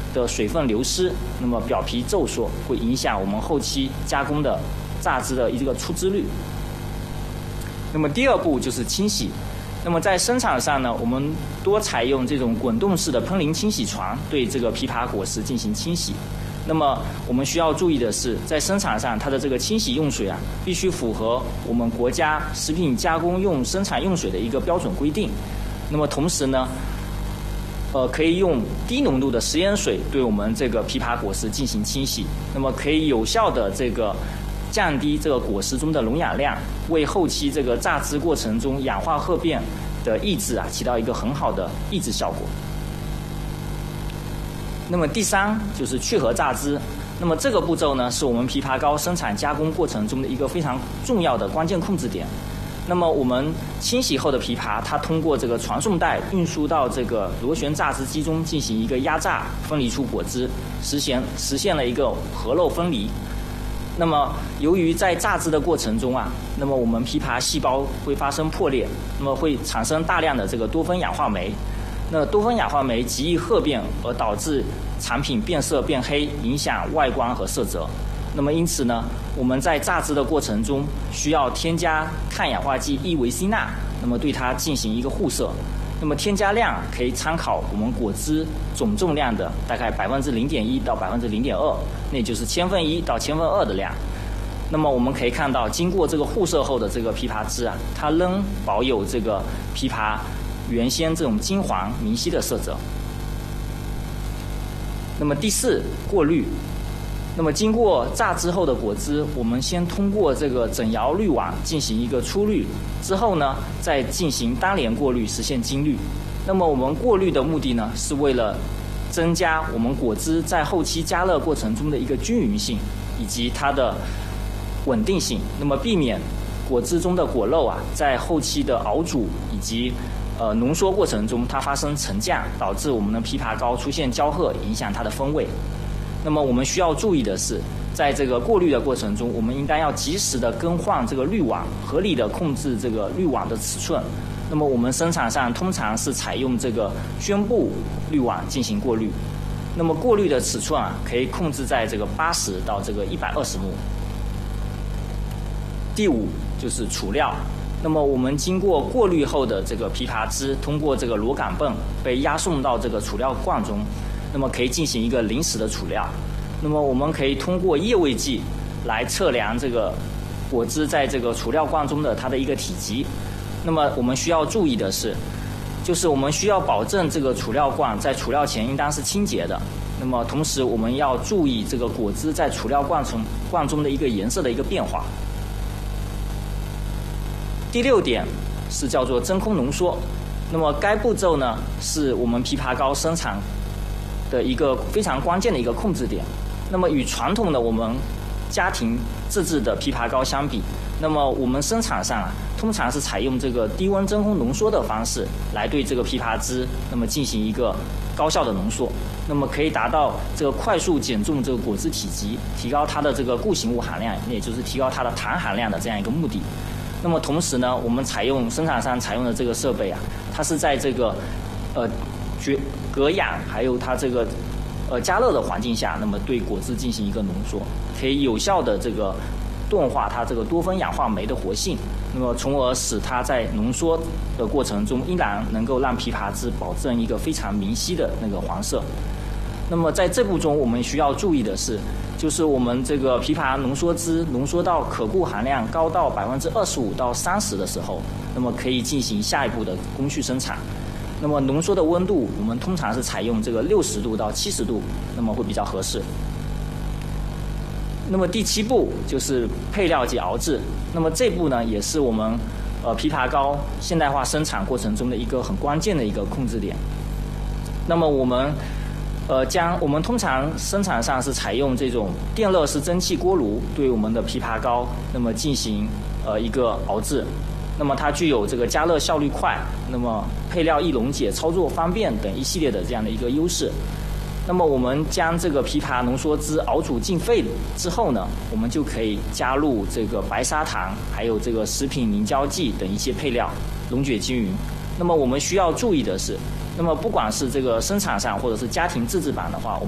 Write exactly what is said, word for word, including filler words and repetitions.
的水分流失，那么表皮皱缩，会影响我们后期加工的榨汁的一个出汁率。那么第二步就是清洗。那么在生产上呢，我们多采用这种滚动式的喷淋清洗床对这个枇杷果实进行清洗。那么我们需要注意的是，在生产上它的这个清洗用水啊，必须符合我们国家食品加工用生产用水的一个标准规定。那么同时呢，呃，可以用低浓度的食盐水对我们这个枇杷果实进行清洗，那么可以有效的这个降低这个果实中的溶氧量，为后期这个榨汁过程中氧化褐变的抑制啊，起到一个很好的抑制效果。那么第三就是去核榨汁。那么这个步骤呢，是我们枇杷膏生产加工过程中的一个非常重要的关键控制点。那么我们清洗后的枇杷，它通过这个传送带运输到这个螺旋榨汁机中进行一个压榨，分离出果汁，实现实现了一个核肉分离。那么由于在榨汁的过程中啊，那么我们枇杷细胞会发生破裂，那么会产生大量的这个多酚氧化酶。那多酚氧化酶极易褐变，而导致产品变色变黑，影响外观和色泽。那么因此呢，我们在榨汁的过程中需要添加抗氧化剂伊维西钠，那么对它进行一个护色。那么添加量可以参考我们果汁总重量的大概百分之零点一到百分之零点二，那就是千分一到千分二的量。那么我们可以看到，经过这个护色后的这个枇杷汁啊，它仍保有这个枇杷原先这种金黄明晰的色泽。那么第四，过滤。那么经过榨汁后的果汁，我们先通过这个整窑滤网进行一个初滤，之后呢，再进行单联过滤，实现精滤。那么我们过滤的目的呢，是为了增加我们果汁在后期加热过程中的一个均匀性以及它的稳定性，那么避免果汁中的果肉啊，在后期的熬煮以及呃浓缩过程中它发生沉降，导致我们的枇杷膏出现焦褐，影响它的风味。那么我们需要注意的是，在这个过滤的过程中，我们应该要及时的更换这个滤网，合理的控制这个滤网的尺寸。那么我们生产上通常是采用这个宣布滤网进行过滤。那么过滤的尺寸啊，可以控制在这个八十到这个一百二十目。第五就是储料。那么我们经过过滤后的这个枇杷汁，通过这个螺杆泵被压送到这个储料罐中。那么可以进行一个临时的储料。那么我们可以通过液位计来测量这个果汁在这个储料罐中的它的一个体积。那么我们需要注意的是，就是我们需要保证这个储料罐在储料前应当是清洁的。那么同时我们要注意这个果汁在储料罐中罐中的一个颜色的一个变化。第六点是叫做真空浓缩。那么该步骤呢，是我们枇杷膏生产的一个非常关键的一个控制点。那么与传统的我们家庭自制的枇杷膏相比，那么我们生产上啊，通常是采用这个低温真空浓缩的方式来对这个枇杷汁那么进行一个高效的浓缩，那么可以达到这个快速减重这个果汁体积，提高它的这个固形物含量，也就是提高它的糖含量的这样一个目的。那么同时呢，我们采用生产商采用的这个设备啊，它是在这个呃绝隔氧还有它这个呃加热的环境下，那么对果汁进行一个浓缩，可以有效的这个钝化它这个多酚氧化酶的活性，那么从而使它在浓缩的过程中依然能够让枇杷汁保证一个非常明晰的那个黄色。那么在这步中我们需要注意的是，就是我们这个枇杷浓缩汁浓缩到可固含量高到百分之二十五到三十的时候，那么可以进行下一步的工序生产。那么浓缩的温度我们通常是采用这个六十度到七十度，那么会比较合适。那么第七步就是配料及熬制。那么这步呢，也是我们呃枇杷膏现代化生产过程中的一个很关键的一个控制点。那么我们呃将我们通常生产上是采用这种电热式蒸汽锅炉对我们的枇杷膏那么进行呃一个熬制。那么它具有这个加热效率快，那么配料易溶解、操作方便等一系列的这样的一个优势。那么我们将这个枇杷浓缩汁熬煮进沸之后呢，我们就可以加入这个白砂糖，还有这个食品凝胶剂等一些配料，溶解均匀。那么我们需要注意的是，那么不管是这个生产上或者是家庭自制版的话，我们